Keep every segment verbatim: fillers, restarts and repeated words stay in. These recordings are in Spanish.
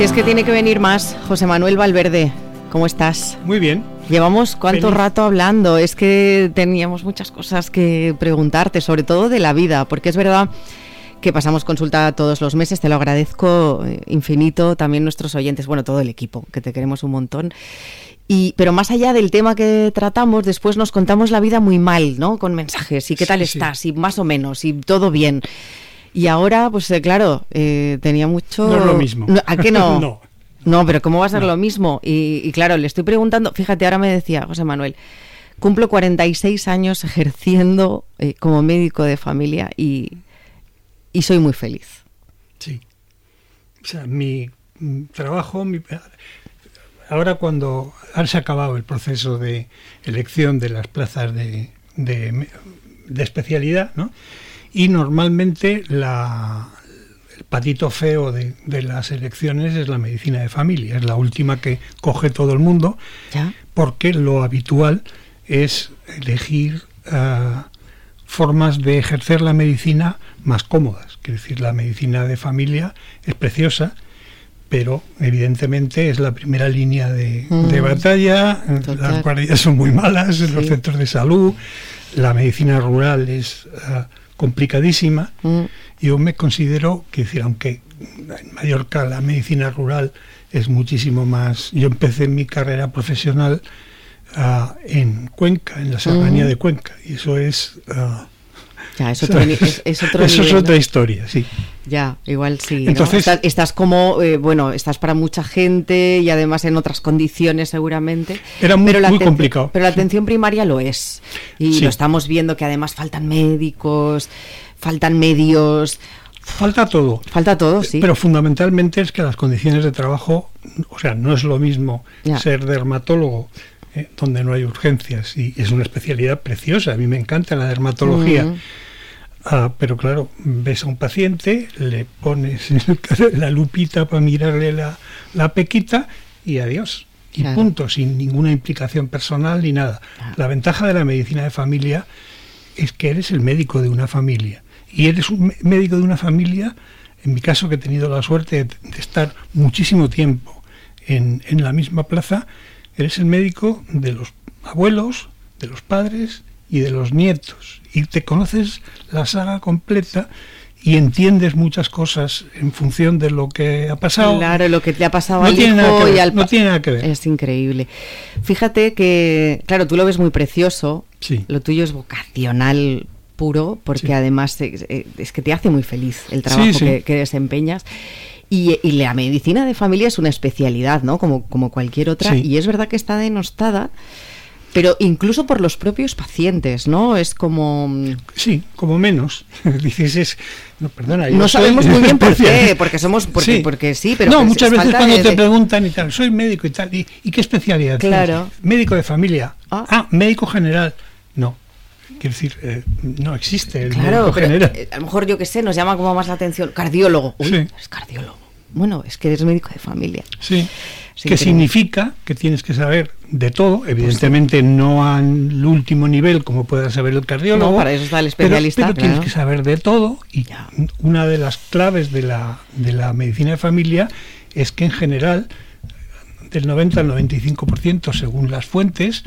Si es que tiene que venir más, José Manuel Valverde, ¿cómo estás? Muy bien. Llevamos cuánto Feliz. rato hablando, es que teníamos muchas cosas que preguntarte, sobre todo de la vida, porque es verdad que pasamos consulta todos los meses, te lo agradezco infinito, también nuestros oyentes, bueno, todo el equipo, que te queremos un montón. Y, pero más allá del tema que tratamos, después nos contamos la vida muy mal, ¿no? Con mensajes, y qué tal sí, estás, sí. y más o menos, y todo bien. Y ahora, pues eh, claro, eh, tenía mucho... No es lo mismo. No, ¿a qué no? No. No, pero ¿cómo va a ser no. lo mismo? Y, y claro, le estoy preguntando, fíjate, ahora me decía José Manuel, cumplo cuarenta y seis años ejerciendo eh, como médico de familia y, y soy muy feliz. Sí. O sea, mi trabajo... Mi, ahora cuando... Ahora se ha acabado el proceso de elección de las plazas de, de, de especialidad, ¿no? Y normalmente la... el patito feo de, de las elecciones es la medicina de familia, es la última que coge todo el mundo, ¿Ya? porque lo habitual es elegir uh, formas de ejercer la medicina más cómodas. Quiero decir, la medicina de familia es preciosa, pero evidentemente es la primera línea de, mm. de batalla. Total. Las guardias son muy malas en sí. los centros de salud, la medicina rural es uh, complicadísima. Mm. Yo me considero que, decir, aunque en Mallorca la medicina rural es muchísimo más... Yo empecé mi carrera profesional uh, en Cuenca, en la serranía mm. de Cuenca, y eso es... Uh, ya, es otro, es, es otro eso nivel, es otra ¿no? historia, sí. Ya, igual sí. Entonces, ¿no? estás, estás como, eh, bueno, estás para mucha gente y además en otras condiciones seguramente. Era muy, pero la muy aten- complicado. Pero la atención primaria lo es. Y sí. lo estamos viendo que además faltan médicos, faltan medios... Falta todo. Falta todo, sí. Pero fundamentalmente es que las condiciones de trabajo, o sea, no es lo mismo ya. ser dermatólogo, eh, donde no hay urgencias, y es una especialidad preciosa, a mí me encanta la dermatología, mm. ah, pero claro, ves a un paciente, le pones la lupita para mirarle la, la pequita y adiós. Y claro. punto, sin ninguna implicación personal ni nada. Claro. La ventaja de la medicina de familia es que eres el médico de una familia. Y eres un médico de una familia, en mi caso que he tenido la suerte de, de estar muchísimo tiempo en, en la misma plaza, eres el médico de los abuelos, de los padres y de los nietos. Y te conoces la saga completa y entiendes muchas cosas en función de lo que ha pasado. Claro, lo que te ha pasado no al tiene hijo nada que ver, y al... No tiene nada que ver. Es increíble. Fíjate que, claro, tú lo ves muy precioso, sí. lo tuyo es vocacional puro, porque sí. además es, es que te hace muy feliz el trabajo sí, sí. Que, que desempeñas. Y, y la medicina de familia es una especialidad, ¿no? Como, como cualquier otra. Sí. Y es verdad que está denostada, pero incluso por los propios pacientes, ¿no? Es como... Sí, como menos. Dices, es... No, perdona, yo no soy... sabemos muy bien por qué, porque somos... Porque sí, porque sí pero... No, pues muchas veces cuando de, te de... preguntan y tal, soy médico y tal, ¿y, y qué especialidad? Claro. Médico de familia. Ah, ah médico general. No. Quiero decir, eh, no existe el claro, médico pero, general. Eh, a lo mejor, yo qué sé, nos llama como más la atención. Cardiólogo. Uy, sí. es cardiólogo. Bueno, es que eres médico de familia. Sí. Es que significa que tienes que saber de todo, evidentemente pues sí. no al último nivel como pueda saber el cardiólogo. No, para eso está el especialista. Pero, pero claro. tienes que saber de todo y ya. Una de las claves de la, de la medicina de familia es que en general, del noventa al noventa y cinco por ciento según las fuentes,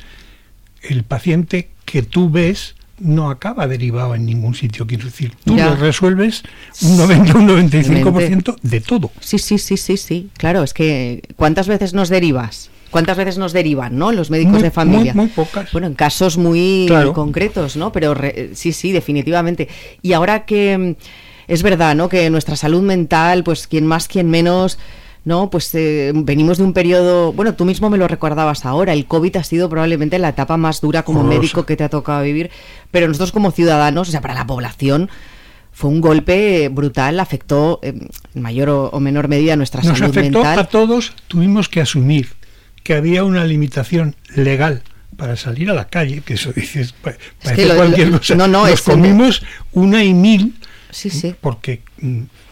el paciente que tú ves no acaba derivado en ningún sitio. Quiero decir, tú ya. le resuelves un noventa, un noventa y cinco por ciento de todo. Sí, sí, sí, sí, sí. Claro, es que ¿cuántas veces nos derivas? ¿Cuántas veces nos derivan, no? Los médicos muy, de familia. Muy, muy pocas. Bueno, en casos muy claro. concretos, ¿no? Pero re, sí, sí, definitivamente. Y ahora que es verdad, ¿no? Que nuestra salud mental, pues quien más, quien menos... No, pues eh, venimos de un periodo, bueno, tú mismo me lo recordabas ahora, el COVID ha sido probablemente la etapa más dura como Horrorosa. médico que te ha tocado vivir, pero nosotros como ciudadanos, o sea, para la población, fue un golpe brutal, afectó en mayor o, o menor medida nuestra Nos salud afectó mental. A todos, tuvimos que asumir que había una limitación legal para salir a la calle, que eso dices, parece es que lo, cualquier cosa. No, no, Nos comimos el... una y mil, sí, sí. porque